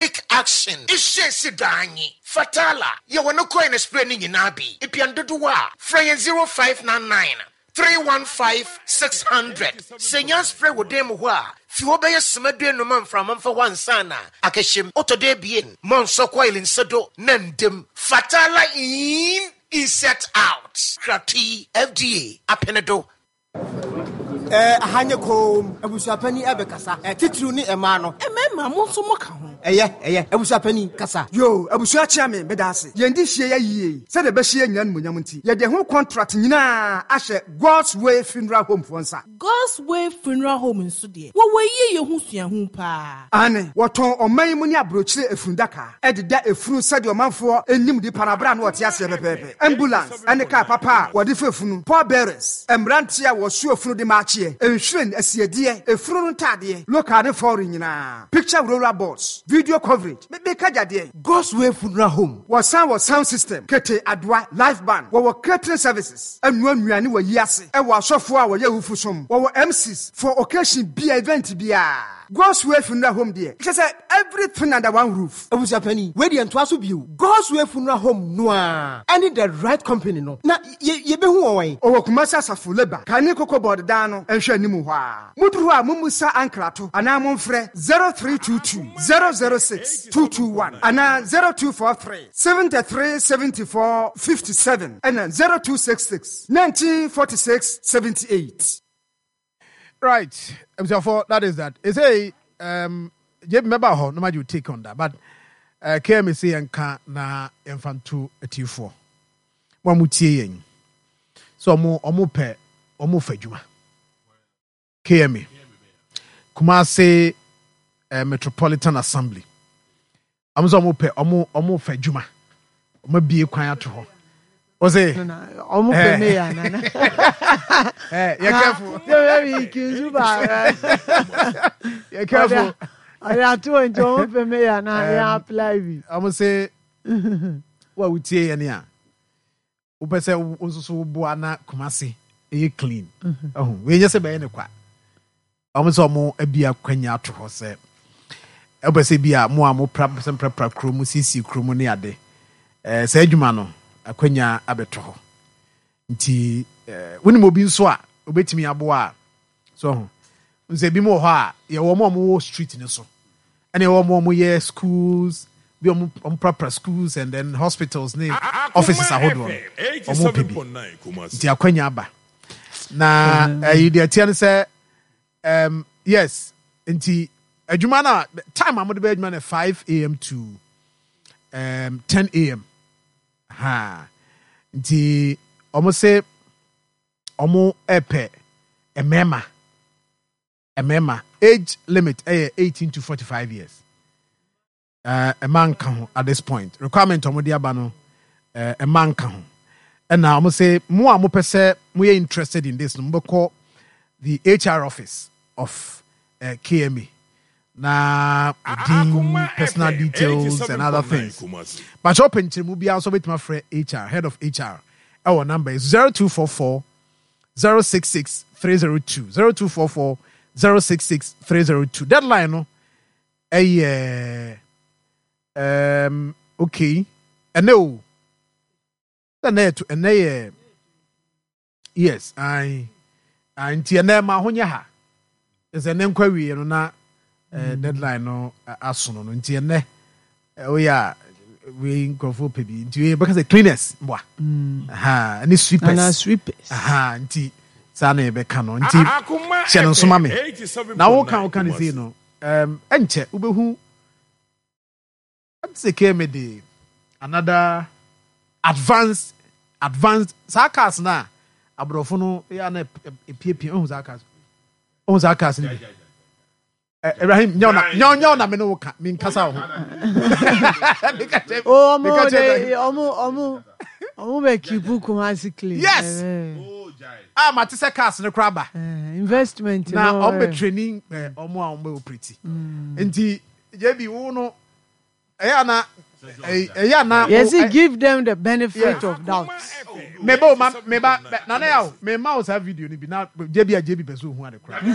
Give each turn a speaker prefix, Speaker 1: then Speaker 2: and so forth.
Speaker 1: action. Ishe Sidani. Fatala. Ya wanoko in a spraying in Abi. Ipiandoduwa. Frayan 0599. 315-600. Senya spray with them wa. Fiobaya smedwe no man from for one sana. Akeshim otode bien. Monso coil in sado. Nendem. Fatala in is set out. Krati FDA. Apenado.
Speaker 2: Ahanye kom abusapani ebekasa titru ni emano
Speaker 3: emema mo so mo ka ho
Speaker 2: abusapani kasa
Speaker 4: yo abusua chia me bedase yendi hie ya yie se de be hie nya nmunyam nti ye de ho contract nyina ahye God's Way Funeral Home fonsa
Speaker 3: God's Way Funeral Home nso de wo yie ye hu sua hu pa
Speaker 4: ane woton oman mu ni abrochire efundaka ededa efunu sade omanfo enim di parabra na wote ase pepepe ambulance ane ka papa wode fefunu Paul Bearers emrantia wo su efunu de ma ensuring asiedie efuru ntade local foreign nyina picture roller boards video coverage be kajade
Speaker 2: God's Way Funeral Home
Speaker 4: was sound system kete adwa live band wo catering services anu anuane wo yiase e wo asofo a wo ye wufusom wo MCs for occasion be event bia God's Way Funeral Home there it say everything under one roof
Speaker 2: abusapani we dey ento aso biu God's Way Funeral Home no a any the right company no na ye be hu won
Speaker 4: o kumasa safo labor kani koko board dan no enhwe animu ho a muduru a mumusa ankrato ana momfrɛ 0322 006 221 ana 0243 7374 57 ana 0266 1946 78.
Speaker 5: Right. So that is that. It's a you remember how no matter you take on that, but KMC and can na infantu eti4. One mutie yen. So omo pe omo fadwuma. KMA. Kumasi Metropolitan Assembly. Amzo omo pe omo fadwuma. Omo bie kwan ato ho. Ose
Speaker 6: omo pe me ya nana.
Speaker 5: You careful.
Speaker 6: Very Cuba.
Speaker 5: You careful.
Speaker 6: I have to enjoy for me and I apply.
Speaker 5: I'm going to say, what would you say? Any upese unsusu buana kumasi clean. Oh, we just say any kwa. I'm so mo ebia kwanya to ho say. Upese bia mo amo prapra kromu sisi kromu ne ade. Say adwuma no akwanya abeto ho. Nti woni mo bi nso a obetimi aboa so nse bi mo ho a ye wo mo street ni so ene wo mo ye schools bi om proper schools and then hospitals name offices ahodo omo pibi nti akwanya aba na you dey tell say yes nti adwuma na time amode be adwuma na 5 a.m. to 10 a.m. ha nti omo say omo epe emema age limit 18 to 45 years a man kan at this point requirement omo dia ba no a man kan and now omo say mo a mo pese mo ye interested in this no call the HR office of KMA na personal details and other things but open to mo bia so bet my friend HR head of HR our number is 0244 066 302 0244 066 302. Deadline no okay and no yes I ntia ma honya ha is an enquiry no na deadline no asono no ntia ne we go for pebi nti because the cleaners mwa any sweepers nti sana be kano nti che no so mame na wo kan say no enche ubehu say came the another advanced sarcasm na abrofo no ya na epiepie ohun sarcasm ni Ibrahim nyaw na me no ka me nkasa ho
Speaker 6: omo be kipu kumasi clean
Speaker 5: yes mate se cars no kraba
Speaker 6: investment
Speaker 5: na omo training omo a omo operate nti jebi wo no
Speaker 6: yes, give them the benefit of doubt.
Speaker 5: Na yaw me mouse have video ni bi na jebi beso hu ade kra